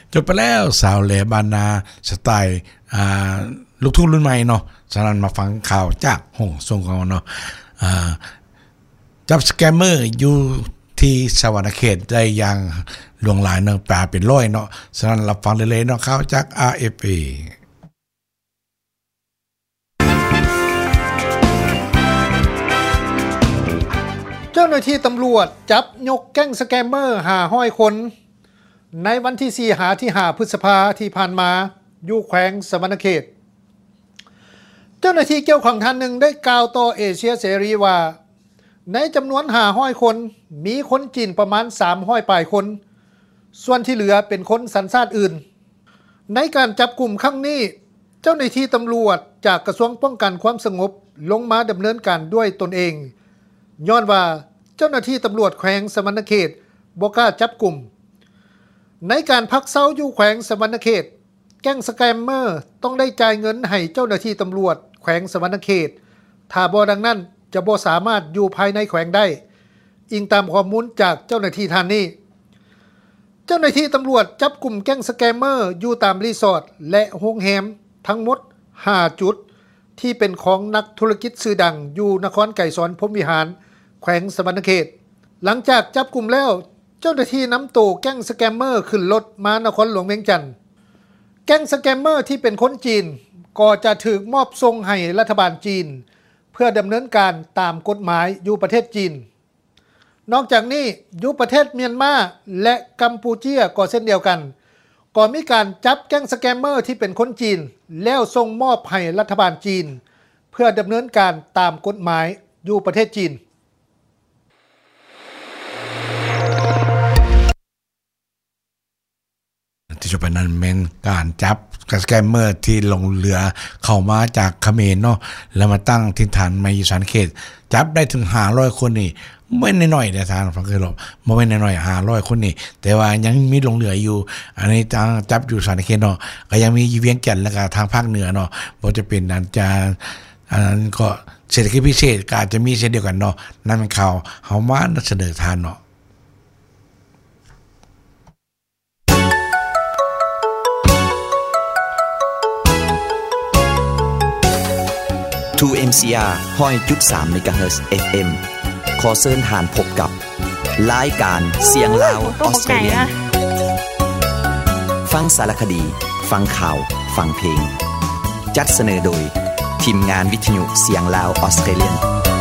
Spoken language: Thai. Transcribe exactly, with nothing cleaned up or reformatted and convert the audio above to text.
จบไปแล้วสาวแหลบ้านนาสไตล์อ่าลูกทุ่งรุ่นใหม่เนาะฉะนั้นมาฟังข่าวจากห้องส่งของเนาะอ่าจับสแกมเมอร์อยู่ที่สวรรณเขตได้อย่างหลวงหลายเนาะปลาเป็นร้อยเนาะฉะนั้นรับฟังเลยๆเนาะข่าวจาก อาร์ เอฟ เอเจ้าหน้าที่ตำรวจจับยกแก๊งสแกมเมอร์ห้าร้อยคนในวันที่สี่หาที่ห้าพฤษภาที่ผ่านมาอยู่แขวงสวรรณเขตเจ้าหน้าที่เกี่ยวข้องท่านหนึ่งได้กล่าวต่อเอเชียเสรีว่าในจำนวนห้าร้อยคนมีคนจีนประมาณสามร้อยปลายคนส่วนที่เหลือเป็นคนสัญชาติอื่นในการจับกลุ่มครั้งนี้เจ้าหน้าที่ตำรวจจากกระทรวงป้องกันความสงบลงมาดำเนินการด้วยตนเองย้อนว่าเจ้าหน้าที่ตำรวจแขวงสวรรณเขตบ่กล้าจับกลุ่มในการพักเซาอยู่แขวงสวรรณเขตแก๊งสแกมเมอร์ต้องได้จ่ายเงินให้เจ้าหน้าที่ตำรวจแขวงสวรรณเขตถ้าบ่ดังนั้นจะบ่สามารถอยู่ภายในแขวงได้อิงตามข้อมูลจากเจ้าหน้าที่ท่านนี้เจ้าหน้าที่ตำรวจจับกลุ่มแก๊งสแกมเมอร์อยู่ตามรีสอร์ทและโรงแรมทั้งหมดห้าจุดที่เป็นของนักธุรกิจชื่อดังอยู่นครไกรสอนพรหมวิหารแขวงสวรรณเขตหลังจากจับกลุ่มแล้วเจ้าหน้าที่นำตัวแก๊งสแกมเมอร์ขึ้นรถมานครหลวงเวียงจันทน์แก๊งสแกมเมอร์ที่เป็นคนจีนก็จะถูกมอบส่งให้รัฐบาลจีนเพื่อดำเนินการตามกฎหมายอยู่ประเทศจีนนอกจากนี้อยู่ประเทศเมียนมาและกัมพูชีก็เช่นเดียวกันก็มีการจับแก๊งสแกมเมอร์ที่เป็นคนจีนแล้วส่งมอบให้รัฐบาลจีนเพื่อดำเนินการตามกฎหมายอยู่ประเทศจีนที่จะเป็นนั้นแม่นการจับสแกมเมอร์ที่ลงเรือเข้ามาจากเขมรเนาะแล้วมาตั้งถิ่นฐานในอีสานเขตจับได้ถึงห้าร้อยคนนี่ไม่น้อยๆแต่ทางฟังเคยหรอกบ่แม่นน้อยๆห้าร้อยคนนี่แต่ว่ายังมีลงเรืออยู่อันนี้ทางจับอยู่อีสานเขตเนาะก็ยังมีอยู่เวียงจันทน์แล้วก็ทางภาคเหนือเนาะบ่จะเป็นอันจะอันนั้นก็เศรษฐกิจพิเศษก็อาจจะมีเช่นเดียวกันเนาะนั่นเป็นข่าวเฮามาเสนอทานเนาะทู เอ็ม ซี อาร์ หนึ่งร้อยจุดสาม เมกะเฮิรตซ์ เอฟ เอ็ม ขอเชิญทานพบกับรายการเสียงลาวออสเตรเลียฟังสารคดีฟังข่าวฟังเพลงจัดเสนอโดยทีมงานวิทยุเสียงลาวออสเตรเลีย